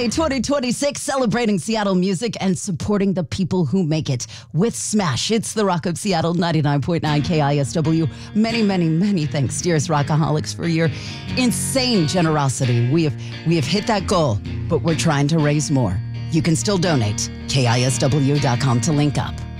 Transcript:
2026, celebrating Seattle music and supporting the people who make it with Smash. It's the Rock of Seattle, 99.9 KISW. Many thanks, dearest Rockaholics, for your insane generosity. We have hit that goal, but we're trying to raise more. You can still donate. KISW.com to link up.